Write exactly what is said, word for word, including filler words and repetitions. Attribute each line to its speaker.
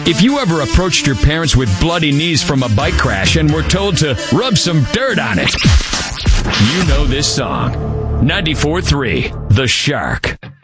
Speaker 1: If you ever approached your parents with bloody knees from a bike crash and were told to rub some dirt on it, you know this song. ninety-four point three, The Shark.